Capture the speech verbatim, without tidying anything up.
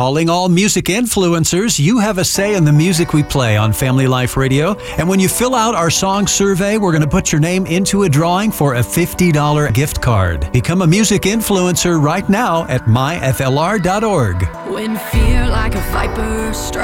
Calling all music influencers, you have a say in the music we play on Family Life Radio. And when you fill out our song survey, we're going to put your name into a drawing for a fifty dollars gift card. Become a music influencer right now at my f l r dot org. When fear like a viper strikes